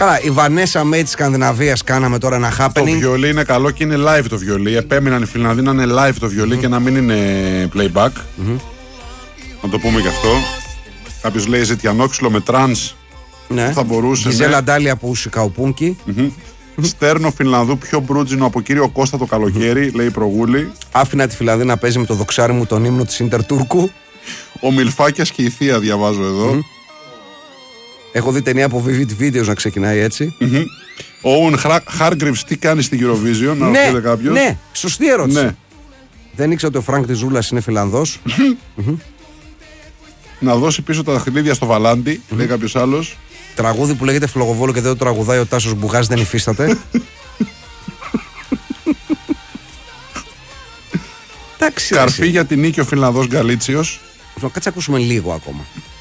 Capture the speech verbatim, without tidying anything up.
Καλά, η Βανέσα Μέη της Σκανδιναβίας κάναμε τώρα ένα happening. Το βιολί είναι καλό και είναι live το βιολί. Επέμειναν οι Φιλανδοί να είναι live το βιολί mm-hmm. και να μην είναι playback. Mm-hmm. Να το πούμε και αυτό. Κάποιος λέει ζητιανόξυλο με τρανς. Ναι. Θα μπορούσε. Γιζέλα ναι. Ντάλια από Ουσικαουπούνκι. Mm-hmm. Στέρνο Φιλανδού πιο μπρούτζινο από κύριο Κώστα το καλοκαίρι, λέει η Προγούλη. Άφηνα τη Φιλανδία να παίζει με το δοξάρι μου τον ύμνο της Ίντερ Τούρκου. Ο Μιλφάκιας και η Θεία διαβάζω εδώ. Mm-hmm. Έχω δει ταινία από Vivid Videos να ξεκινάει έτσι. Mm-hmm. Ο Owen Hargreaves τι κάνει στην Eurovision, να ρωτήσετε κάποιος. Ναι, σωστή ερώτηση. Ναι. Δεν ήξερα ότι ο Φρανκ της Ζούλας είναι Φιλανδός. mm-hmm. Να δώσει πίσω τα δαχτυλίδια στο Βαλάντι, mm-hmm. λέει κάποιος άλλος. Τραγούδι που λέγεται Φλογοβόλο και δεν το τραγουδάει ο Τάσος Μπουγάς, δεν υφίσταται. Καρφί για την νίκη ο Φιλανδός Γκαλίτσιος. Κάτσε ακούσουμε λίγο ακόμα.